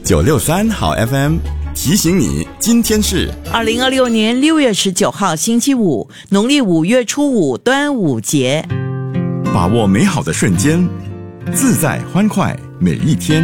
963好 FM 提醒你，今天是 2026年6月19号星期五，农历5月初5，端午节。 把握美好的瞬间，自在欢快每一天。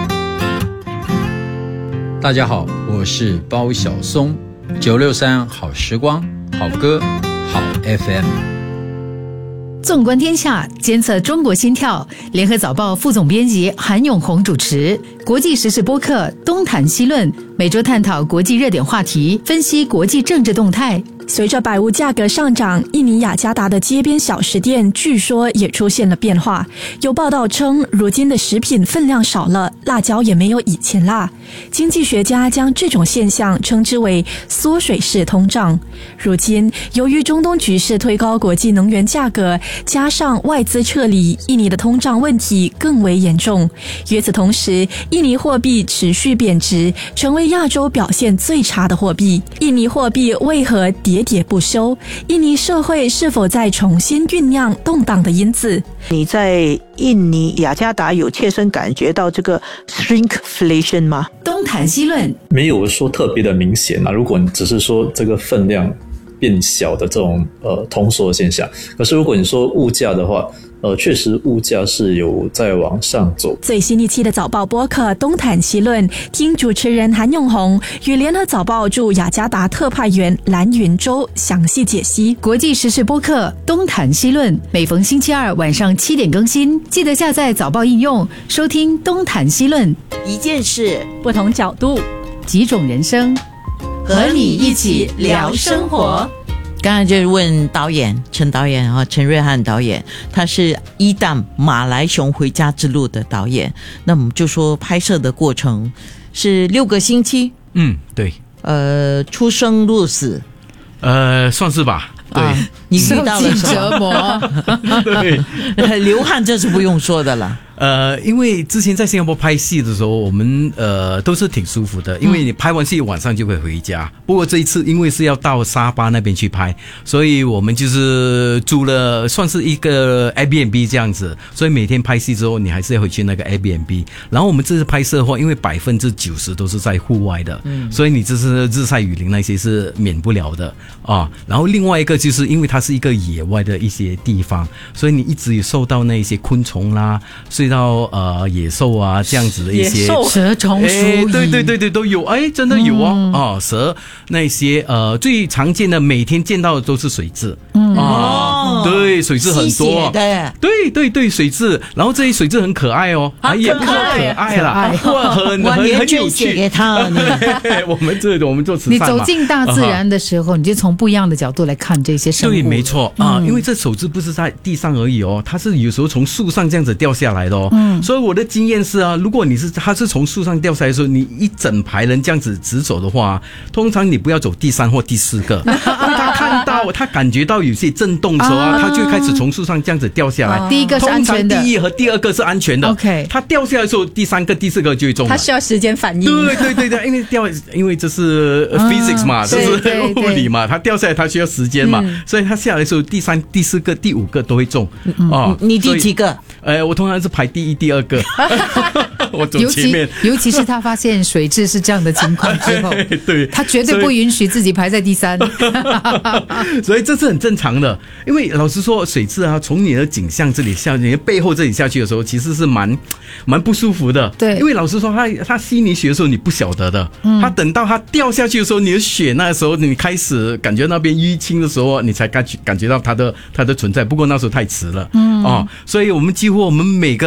大家好，我是包小松，963好时光，好歌，好 FM。 纵观天下，监测中国心跳。联合早报副总编辑韩永红主持，国际时事播客东谈西论，每周探讨国际热点话题，分析国际政治动态。 随着百物价格上涨，印尼雅加达的街边小食店据说也出现了变化。有报道称，如今的食品分量少了，辣椒也没有以前辣。经济学家将这种现象称之为缩水式通胀。如今，由于中东局势推高国际能源价格，加上外资撤离，印尼的通胀问题更为严重。与此同时，印尼货币持续贬值，成为亚洲表现最差的货币。印尼货币为何喋喋不休？印尼社会是否在重新酝酿动荡的因子？ 你在印尼雅加达有切身感觉到这个 shrinkflation 吗？ 东谈西论没有说特别的明显啊。如果你只是说这个分量变小的这种通缩的现象，可是如果你说物价的话，确实物价是有在往上走。 最新一期的早报播客东谈西论，听主持人韩永红与联合早报驻雅加达特派员蓝云洲详细解析。 国际时事播客东谈西论，每逢星期二晚上7点更新，记得下载早报应用收听东谈西论。 一件事， 不同角度， 几种人生， 和你一起聊生活。刚才就是问导演陈导演陈瑞汉导演，他是一档马来熊回家之路的导演。那我们就说拍摄的过程是6个星期， 对， 出生入死， 算是吧。对， 你遇到了什么折磨？ 对， 流汗这是不用说的了。 因为之前在新加坡拍戏的时候，我们都是挺舒服的，因为你拍完戏晚上就可以回家。不过这一次因为是要到沙巴那边去拍，所以我们就是租了算是一个 Airbnb 这样子，所以每天拍戏之后你还是要回去那个 Airbnb。然后我们这次拍摄的话，因为90%都是在户外的，所以你这是日晒雨淋那些是免不了的啊。然后另外一个就是因为它是一个野外的一些地方，所以你一直有受到那些昆虫啦，所以到野兽啊这样子的一些蛇虫鼠蚁， 对都有，真的有蛇那些最常见的每天见到的都是水蛭对，水蛭很多，对水蛭，然后这些水蛭很可爱也不说可爱啦，很有趣给他我们做慈善嘛， 你走进大自然的时候，你就从不一样的角度来看这些生物。 对，没错因为这手指不是在地上而已它是有时候从树上这样子掉下来的所以我的经验是如果它是从树上掉下来的时候，你一整排人这样子直走的话，通常你不要走第3或第4个，因为他看到他感觉到有些震动的时候他就开始从树上这样子掉下来。 第一个是安全的， 通常第1和第2个是安全的。 OK， 他掉下来的时候，第3个、第4个就会中了。 他需要时间反应。 对，因为这是 physics 嘛，这是物理嘛，他掉下来他需要时间嘛，所以他下来的时候，第3、第4个、第5个都会中。 你第几个？ 我通常是排第1、第2个。我走前面， 尤其是他发现水蛭是这样的情况之后， 对， 他绝对不允许自己排在第3。 所以这是很正常的，因为老实说，水蛭从你的颈项这里下，你的背后这里下去的时候，其实是蛮不舒服的。对，因为老实说，他吸你血的时候你不晓得的，他等到他掉下去的时候，你的血那时候你开始感觉那边淤青的时候，你才感觉到它的存在。不过那时候太迟了，所以我们几乎我们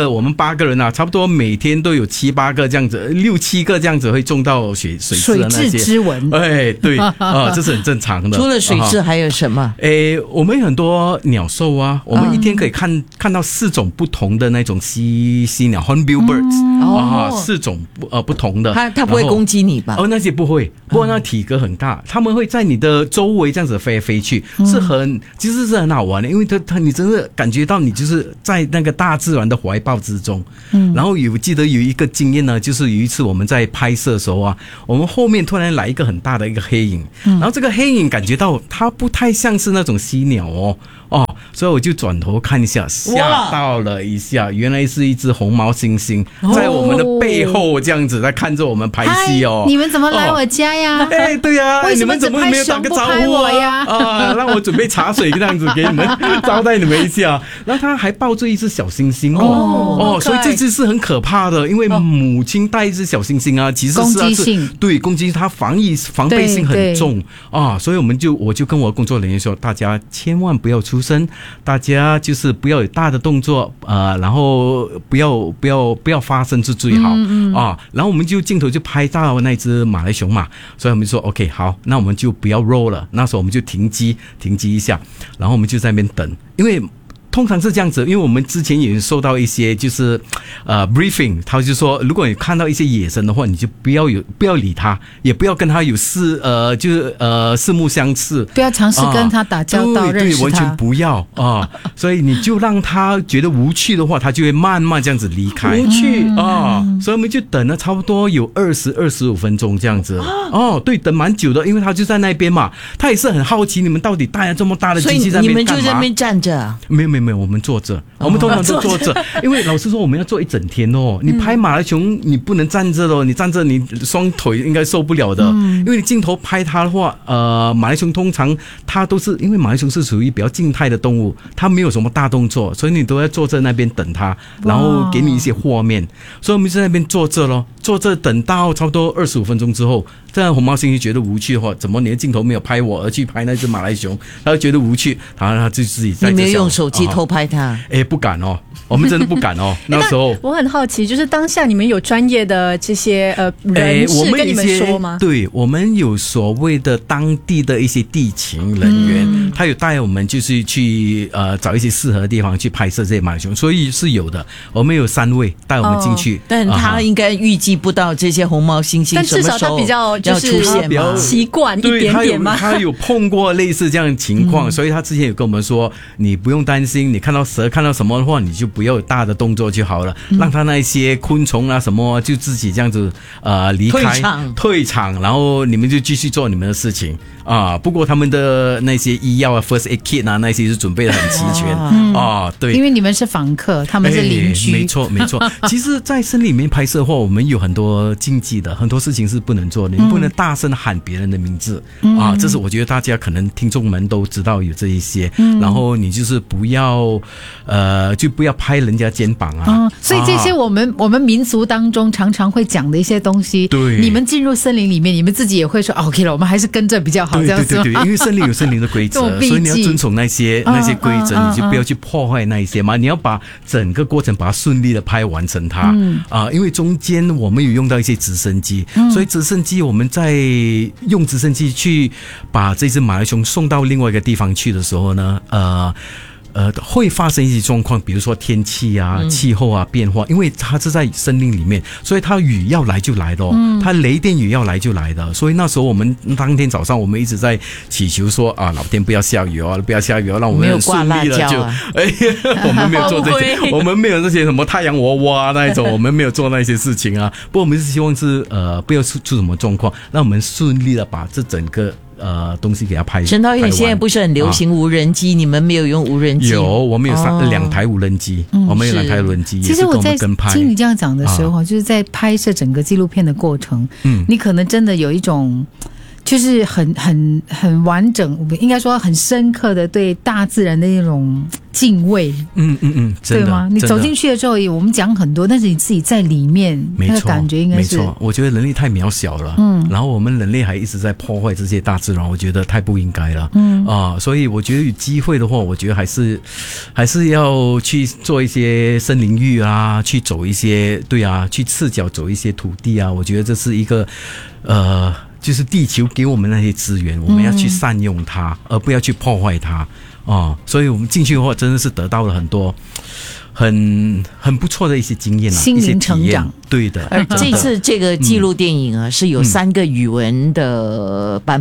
8个人差不多每天都有7、8个这样子，6、7个这样子会中到水蛭的那些。水蛭之蚊。 对这是很正常的。 除了水蛭还有什么？ 我们有很多鸟兽我们一天可以看到4种不同的那种犀鸟 hornbill birds，4种不同的。 它不会攻击你吧？ 那些不会，不过那体格很大，他们会在你的周围这样子飞来飞去，其实是很好玩的，因为你真的感觉到你就是在那个大自然的怀抱之中。然后记得有一一个经验呢，就是有一次我们在拍摄的时候啊，我们后面突然来一个很大的一个黑影，然后这个黑影感觉到它不太像是那种犀鸟所以我就转头看一下，吓到了一下，原来是一只红毛猩猩在我们的背后这样子在看着我们拍戏你们怎么来我家呀？ 对呀， 为什么你们怎么没有打个招呼我呀？ 让我准备茶水这样子给你们招待你们一下。然后他还抱着一只小猩猩所以这只是很可怕的，因为母亲带一只小猩猩啊，其实是攻击性， 对，攻击它防备性很重所以我就跟我工作人员说，大家千万不要出声，大家就是不要有大的动作然后不要发声是最好然后我们就镜头就拍到那只马来熊嘛，所以我们就说 OK 好，那我们就不要 roll 了，那时候我们就停机一下，然后我们就在那边等，因为通常是这样子，因为我们之前也受到一些就是briefing， 他就说如果你看到一些野生的话，你就不要理他，也不要跟他有四目相视， 不要尝试跟他打交道，认识他， 对，完全不要所以你就让他觉得无趣的话，他就会慢慢这样子离开。 无趣所以我们就等了差不多有25分钟这样子对，等蛮久的，因为他就在那边嘛，他也是很好奇你们到底带了这么大的机器在那边干嘛。 所以你们就在那边站着？ 没有，我们坐着，我们通常都坐着，因为老实说我们要坐一整天你拍马来熊你不能站着你站着你双腿应该受不了的，因为你镜头拍它的话马来熊通常它都是因为马来熊是属于比较静态的动物，它没有什么大动作，所以你都要坐在那边等它，然后给你一些画面，所以我们在那边坐着等到差不多25分钟之后，这样红毛猩猩觉得无趣的话，怎么你的镜头没有拍我而去拍那只马来熊，他就觉得无趣，他就自己在你没有用手机偷拍他不敢我们真的不敢那时候我很好奇，就是当下你们有专业的这些人士跟你们说吗？ 对，我们有所谓的当地的一些地勤人员，他有带我们就是去找一些适合的地方去拍摄这些马来熊，所以是有的，我们有3位带我们进去但他应该预计不到这些红毛猩猩但至少他比较就是习惯一点点嘛， 他有碰过类似这样的情况所以他之前有跟我们说，你不用担心，你看到蛇看到什么的话，你就不要有大的动作就好了，让他那些昆虫啊什么就自己这样子离开退场，然后你们就继续做你们的事情不过他们的那些医药first aid kit 那些是准备的很齐全对， 因为你们是访客，他们是邻居， 没错其实在森林里面拍摄的话，我们有很多禁忌的，很多事情是不能做的，你不能大声喊别人的名字这是我觉得大家可能听众们都知道有这一些然后你就是不要就不要拍人家肩膀所以这些我们民俗当中常常会讲的一些东西， 对， 你们进入森林里面，你们自己也会说 OK 了，我们还是跟着比较好，这样子对，因为森林有森林的规则所以你要遵从那些规则你就不要去破坏那一些嘛，你要把整个过程把它顺利的拍完成它因为中间我们有用到一些直升机所以直升机我们在用直升机去把这只马来熊送到另外一个地方去的时候呢会发生一些状况，比如说天气气候变化，因为它是在森林里面，所以它雨要来就来的它雷电雨要来就来的，所以那时候我们当天早上我们一直在祈求说老天不要下雨不要下雨让我们很顺利了我们没有做这些我们没有这些什么太阳娃娃那一种我们没有做那些事情不过我们是希望是不要出什么状况，让我们顺利的把这整个东西给他拍。 陈导演现在不是很流行无人机你们没有用无人机？ 有，我们有2台无人机我们有2台无人机其实我在听你这样讲的时候就是在拍摄整个纪录片的过程你可能真的有一种就是很完整，应该说很深刻的对大自然的那种敬畏对吗？你走进去的时候我们讲很多，但是你自己在里面那个感觉应该是没错，我觉得人类太渺小了然后我们人类还一直在破坏这些大自然，我觉得太不应该了所以我觉得有机会的话，我觉得还是要去做一些森林浴去走一些去赤脚走一些土地我觉得这是一个就是地球给我们那些资源我们要去善用它而不要去破坏它所以我们进去的话真的是得到了很多很不错的一些经验心灵成长对的这次这个纪录电影是有3个语文的版本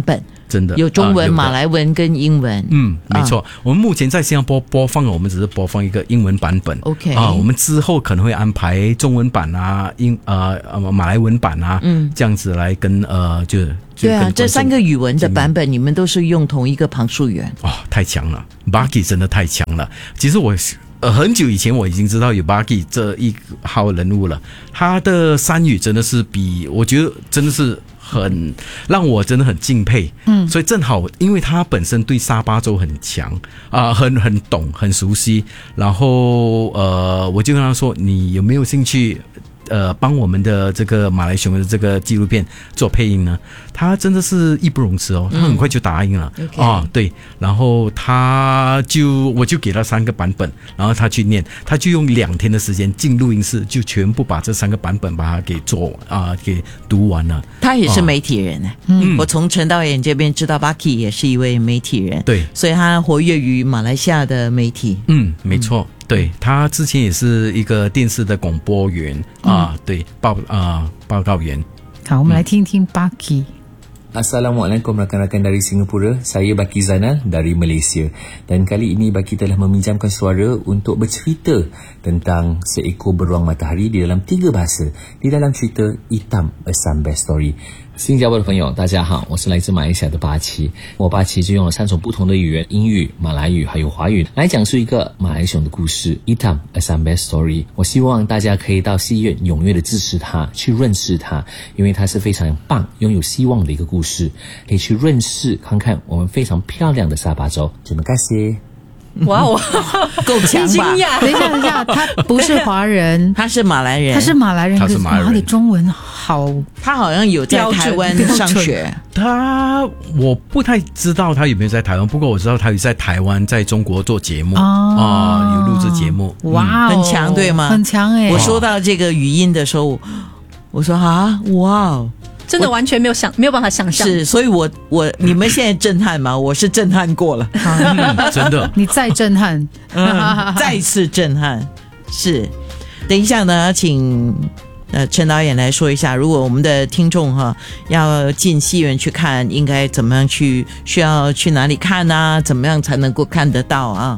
真的有中文、 有的马来文跟英文。 没错。我们目前在新加坡播放，我们只是播放一个英文版本。 OK 我们之后可能会安排中文版啊，马来文版啊，这样子来跟对啊，这3个语文的版本，你们都是用同一个旁述员。 太强了 ，Baki 真的太强了。其实我很久以前我已经知道有 Baki 这一号人物了，他的3语真的是我觉得真的是很让我真的很敬佩。所以正好因为他本身对沙巴州很强很懂很熟悉，然后我就跟他说，你有没有兴趣帮我们的这个马来熊的这个纪录片做配音呢？他真的是义不容辞他很快就答应了。对，然后我就给他3个版本，然后他去念，他就用2天的时间进录音室，就全部把这3个版本把它给给读完了。 他也是媒体人我从陈导演这边知道 Baki 也是一位媒体人， 对， 所以他活跃于马来西亚的媒体。 没错。对，他之前也是一个电视的广播员对，报告员。 好，我们来听听 Baki。 Assalamualaikum rakan-rakan dari Singapura, saya Baki Zainal dari Malaysia dan kali ini Baki telah meminjamkan suara untuk bercerita tentang seekor beruang matahari di dalam 3 bahasa di dalam cerita Hitam A Sunbear Story。新加坡的朋友大家好，我是来自马来西亚的巴奇。我巴奇就用了3种不同的语言，英语、马来语还有华语来讲述一个马来熊的故事 Hitam A Sunbear Story。我希望大家可以到戏院踊跃的支持它，去认识它，因为它是非常棒拥有希望的一个故事，可以去认识看看我们非常漂亮的沙巴州。Terima kasih。 哇哦， 够强吧？ 等一下，他不是华人， 他是马来人， 他是马来人， 他的中文好， 他好像有在台湾上学。 我不太知道他有没有在台湾，不过我知道他有在台湾在中国做节目有录制节目。 哇很强对吗？ 很强我说到这个语音的时候，我说哇真的完全没有办法想象。 是，所以你们现在震撼吗？我是震撼过了。 真的。 你再震撼。 再次震撼。是。等一下呢，请陈导演来说一下，如果我们的听众要进戏院去看，应该怎么样需要去哪里看啊？怎么样才能够看得到啊？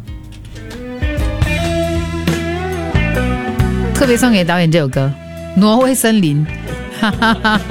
特别送给导演这首歌《挪威森林》。哈哈哈哈。